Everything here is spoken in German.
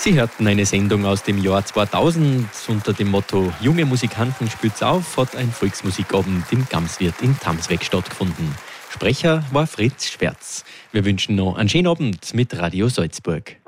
Sie hörten eine Sendung aus dem Jahr 2000. Unter dem Motto Junge Musikanten spürt's auf, hat ein Volksmusikabend im Gamswirt in Tamsweg stattgefunden. Sprecher war Fritz Schwerz. Wir wünschen noch einen schönen Abend mit Radio Salzburg.